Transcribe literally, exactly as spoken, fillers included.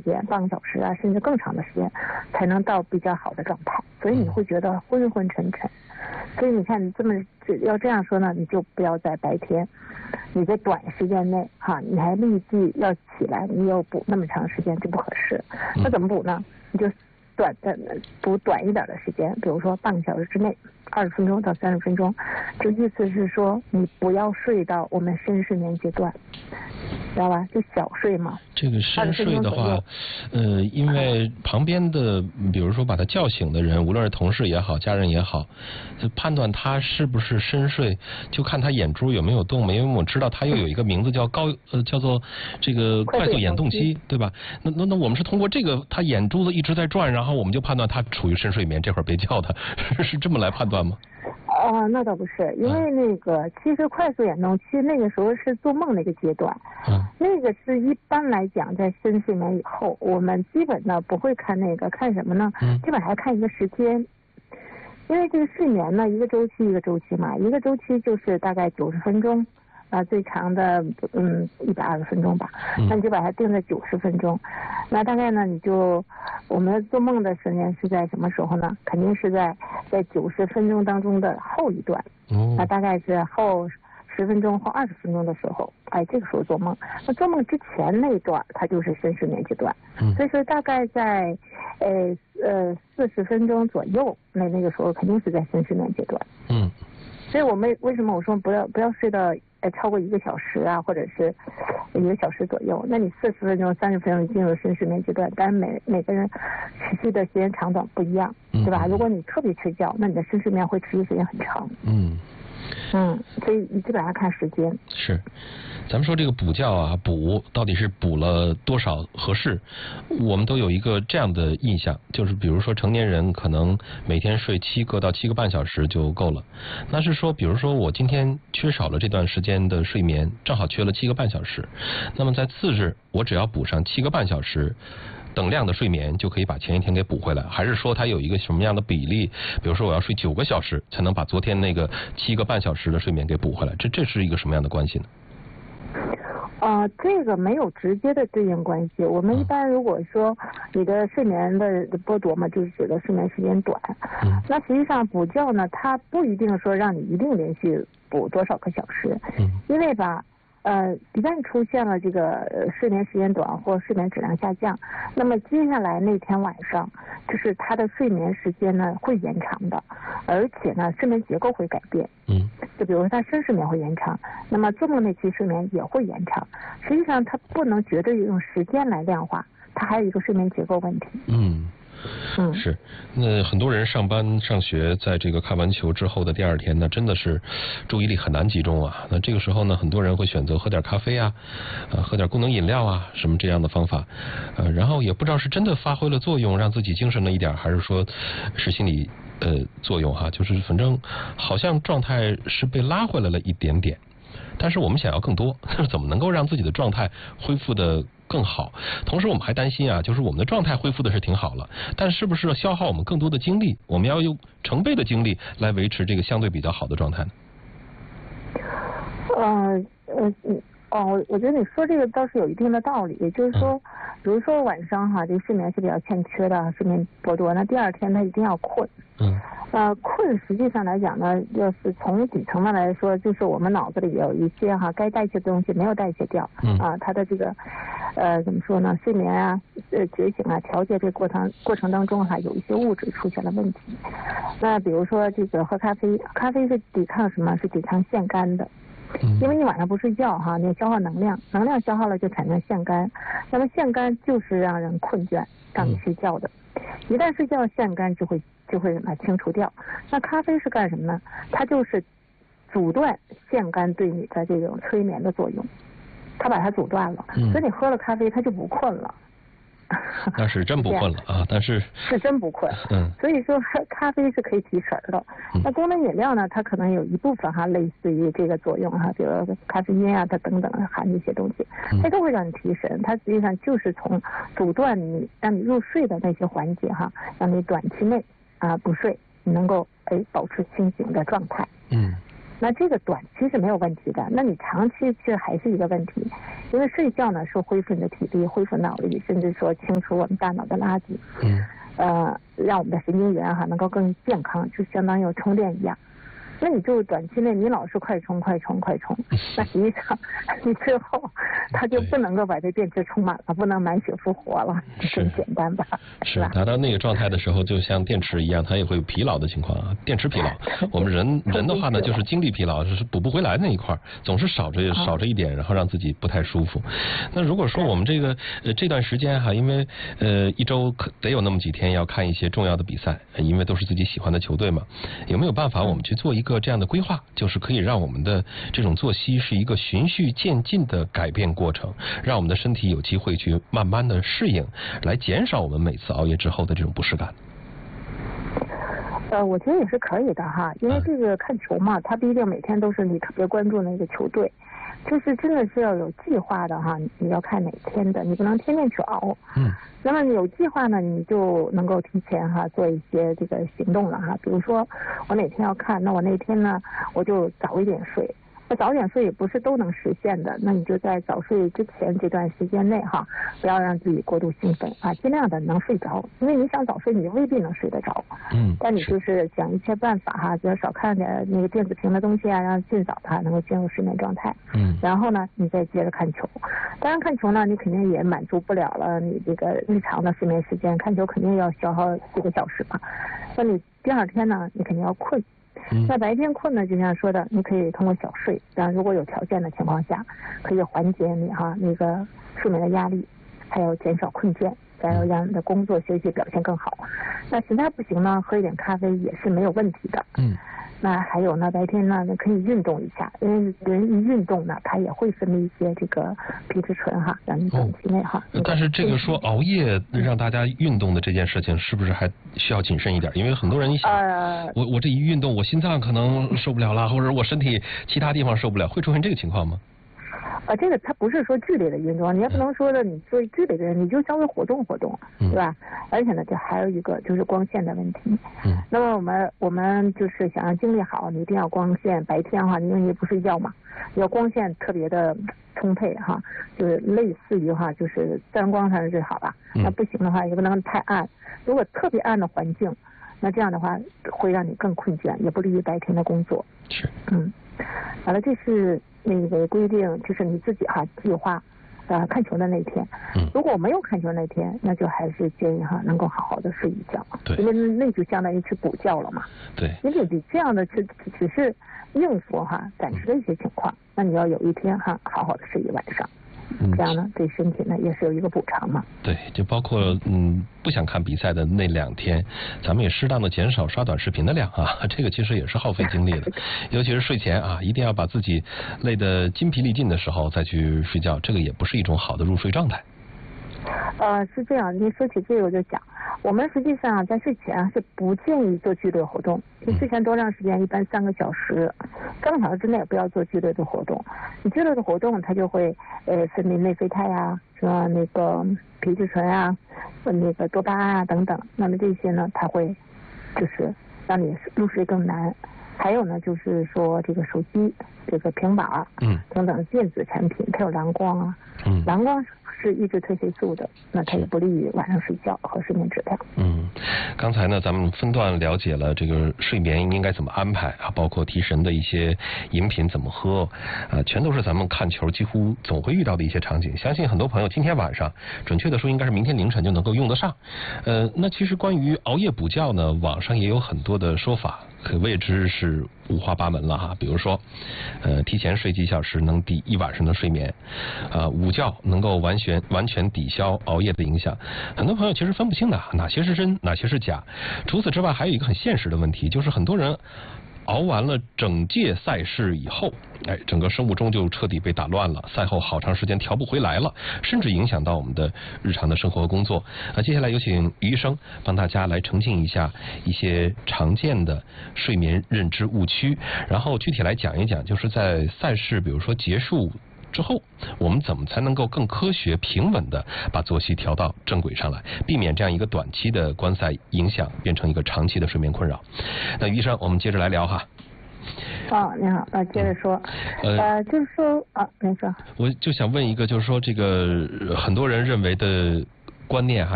间，半个小时啊，甚至更长的时间，才能到比较好的状态。所以你会觉得昏昏沉沉。所以你看，你这么要这样说呢，你就不要在白天，你在短时间内哈，你还立即要起来，你又补那么长时间就不合适。那怎么补呢？你就短的补短一点的时间，比如说半个小时之内，二十分钟到三十分钟，就意思是说你不要睡到我们深睡眠阶段，知道吧？就小睡嘛。 这个深睡的话，呃，因为旁边的，比如说把他叫醒的人，无论是同事也好，家人也好，就判断他是不是深睡，就看他眼珠有没有动嘛。因为我知道他又有一个名字叫高呃叫做这个快速眼动期，对吧？那那那我们是通过这个，他眼珠子一直在转，然后我们就判断他处于深睡眠，这会儿别叫他，是这么来判断吗？ 啊、呃，那倒不是，因为那个、嗯、其实快速眼动期那个时候是做梦那个阶段，嗯，那个是一般来讲在深睡眠以后，我们基本呢不会看那个，看什么呢？嗯，基本还看一个时间，因为这个睡眠呢一个周期一个周期嘛，一个周期就是大概九十分钟。啊，最长的嗯一百二十分钟吧，那你就把它定在九十分钟，那大概呢你就我们做梦的时间是在什么时候呢？肯定是在在九十分钟当中的后一段，那大概是后十分钟或二十分钟的时候，哎，这个时候做梦。那做梦之前那一段它就是深睡眠阶段，所以说大概在呃呃四十分钟左右，那那个时候肯定是在深睡眠阶段。嗯。所以我们为什么我说不要不要睡到呃超过一个小时啊，或者是一个小时左右？那你四十分钟、三十分钟进入深睡眠阶段，但是每每个人持续的时间长短不一样，对吧？如果你特别缺觉，那你的深睡眠会持续时间很长。嗯。嗯，所以你基本上看时间。 是，咱们说这个补觉啊，补到底是补了多少合适？我们都有一个这样的印象，就是比如说成年人可能每天睡七个到七个半小时就够了。那是说，比如说我今天缺少了这段时间的睡眠，正好缺了七个半小时，那么在次日我只要补上七个半小时。等量的睡眠就可以把前一天给补回来，还是说它有一个什么样的比例？比如说我要睡九个小时才能把昨天那个七个半小时的睡眠给补回来，这这是一个什么样的关系呢？ 呃，这个没有直接的对应关系。我们一般如果说你的睡眠的剥夺嘛，就是指的睡眠时间短。嗯。那实际上补觉呢，它不一定说让你一定连续补多少个小时。嗯。因为吧。呃，一旦出现了这个、呃、睡眠时间短或睡眠质量下降，那么接下来那天晚上，就是他的睡眠时间呢会延长的，而且呢睡眠结构会改变。嗯，就比如说他深睡眠会延长，那么做梦那期睡眠也会延长。实际上它不能绝对用时间来量化，它还有一个睡眠结构问题。嗯。 嗯，是。那很多人上班上学，在这个看完球之后的第二天呢，真的是注意力很难集中啊。那这个时候呢，很多人会选择喝点咖啡啊，呃，喝点功能饮料啊，什么这样的方法，呃，然后也不知道是真的发挥了作用，让自己精神了一点，还是说是心理呃作用哈，就是反正好像状态是被拉回来了一点点。但是我们想要更多，怎么能够让自己的状态恢复的更好？同时我们还担心啊，就是我们的状态恢复的是挺好了，但是不是消耗我们更多的精力？我们要用成倍的精力来维持这个相对比较好的状态呢？ 呃呃嗯哦，我觉得你说这个倒是有一定的道理，也就是说，比如说晚上哈，这个睡眠是比较欠缺的，睡眠剥夺，那第二天他一定要困。嗯。呃，困实际上来讲呢，要是从底层的来说，就是我们脑子里有一些哈该代谢的东西没有代谢掉。嗯。啊，它的这个呃怎么说呢？睡眠啊、呃觉醒啊、调节这个过程过程当中哈，有一些物质出现了问题。那比如说这个喝咖啡，咖啡是抵抗什么？是抵抗腺苷的。因为你晚上不睡觉哈，你消耗能量，能量消耗了就产生腺苷，那么腺苷就是让人困倦，让你睡觉的。一旦睡觉，腺苷就会就会把它清除掉。那咖啡是干什么呢？它就是阻断腺苷对你的这种催眠的作用，它把它阻断了，嗯、所以你喝了咖啡，它就不困了。 那是真不困了啊！但是是真不困，嗯，所以说咖啡是可以提神的。嗯、那功能饮料呢，它可能有一部分哈类似于这个作用哈，比如咖啡因啊，它等等含这些东西，它都会让你提神。它实际上就是从阻断你让你入睡的那些环节哈，让你短期内啊不睡，你能够哎保持清醒的状态。嗯。 那这个短期是没有问题的，那你长期其实还是一个问题，因为睡觉呢是恢复你的体力、恢复脑力，甚至说清除我们大脑的垃圾， 嗯， 呃，让我们的神经元哈能够更健康，就相当于有充电一样。那你就短期内你老是快充快充快充，那实际上你最后它就不能够把这电池充满了，不能满血复活了， 是很简单吧？ 是达到那个状态的时候，就像电池一样，它也会有疲劳的情况啊，电池疲劳。我们人人的话呢，就是精力疲劳，就是补不回来那一块，总是少着少着一点，然后让自己不太舒服。那如果说我们这个呃这段时间哈，因为呃一周可得有那么几天要看一些重要的比赛，因为都是自己喜欢的球队嘛，有没有办法我们去做一个这样的规划，就是可以让我们的这种作息是一个循序渐进的改变过程，让我们的身体有机会去慢慢的适应，来减少我们每次熬夜之后的这种不适感。 呃，我觉得也是可以的哈，因为这个看球嘛，它不一定每天都是你特别关注那个球队，就是真的是要有计划的哈，你要看哪天的，你不能天天去熬。 嗯。 那么有计划呢，你就能够提前哈做一些这个行动了哈，比如说我哪天要看，那我那天呢我就早一点睡。那早点睡也不是都能实现的，那你就在早睡之前这段时间内哈，不要让自己过度兴奋啊，尽量的能睡着，因为你想早睡，你未必能睡得着。 嗯。 但你就是想一切办法哈，比如少看点那个电子屏的东西啊，让尽早它能够进入睡眠状态。 嗯。 然后呢，你再接着看球。当然看球呢，你肯定也满足不了了你这个日常的睡眠时间，看球肯定要消耗几个小时嘛。那你第二天呢，你肯定要困。那白天困呢，就像说的，你可以通过小睡，当然如果有条件的情况下，可以缓解你哈那个睡眠的压力，还有减少困倦，再要让你的工作学习表现更好。那实在不行呢，喝一点咖啡也是没有问题的。 嗯。 那还有呢，白天呢，可以运动一下，因为人一运动呢，它也会分泌一些这个皮质醇哈，让你短期内哈。 哦、但是这个说熬夜让大家运动的这件事情，是不是还需要谨慎一点？因为很多人一想，呃、我我这一运动，我心脏可能受不了了，或者我身体其他地方受不了，会出现这个情况吗？ 啊，这个它不是说剧烈的运动，你也不能说的你做剧烈的人，你就稍微活动活动，对吧？而且呢，这还有一个就是光线的问题。嗯。那么我们我们就是想让精力好，你一定要光线，白天哈，因为你不睡觉嘛，要光线特别的充沛哈，就是类似于哈，就是自然光才是最好了。嗯。那不行的话，也不能太暗。如果特别暗的环境，那这样的话会让你更困倦，也不利于白天的工作。 是。 嗯。完了，这是。那个规定就是你自己哈计划，呃看球的那天。嗯。如果没有看球那天，那就还是建议哈能够好好的睡一觉。 对。 因为那就相当于去补觉了嘛。 对。 因为你这样的只只是应付哈暂时的一些情况，嗯、那你要有一天哈好好的睡一晚上。嗯。这样呢对身体呢也是有一个补偿嘛。 对，就包括嗯不想看比赛的那两天，咱们也适当的减少刷短视频的量啊，这个其实也是耗费精力的，尤其是睡前啊，一定要把自己累得筋疲力尽的时候再去睡觉，这个也不是一种好的入睡状态。 呃，是这样，你说起这个我就讲，我们实际上在睡前是不建议做剧烈活动。你睡前多长时间？一般三个小时，三个小时之内不要做剧烈的活动。你剧烈的活动，它就会呃分泌内啡肽啊，是吧？那个皮质醇啊，那个多巴胺啊等等。那么这些呢，它会就是让你入睡更难。还有呢，就是说这个手机、这个平板嗯等等电子产品，它有蓝光啊，嗯，蓝光是抑制褪黑素的，那它也不利于晚上睡觉和睡眠质量。 嗯，刚才呢，咱们分段了解了这个睡眠应该怎么安排啊，包括提神的一些饮品怎么喝，啊，全都是咱们看球几乎总会遇到的一些场景。相信很多朋友今天晚上，准确的说应该是明天凌晨就能够用得上。呃，那其实关于熬夜补觉呢，网上也有很多的说法。可谓之是五花八门了哈，比如说，呃，提前睡几小时能抵一晚上的睡眠，啊、呃，午觉能够完全完全抵消熬夜的影响。很多朋友其实分不清的，哪些是真，哪些是假。除此之外，还有一个很现实的问题，就是很多人熬完了整届赛事以后，哎，整个生物钟就彻底被打乱了，赛后好长时间调不回来了，甚至影响到我们的日常的生活和工作。啊，接下来有请于医生帮大家来澄清一下一些常见的睡眠认知误区，然后具体来讲一讲，就是在赛事比如说结束之后，我们怎么才能够更科学平稳的把作息调到正轨上来，避免这样一个短期的观赛影响变成一个长期的睡眠困扰。那于医生，我们接着来聊哈。 啊，你好，啊，接着说，嗯、呃，就是说啊，您说， 我就想问一个，就是说这个很多人认为的观念哈。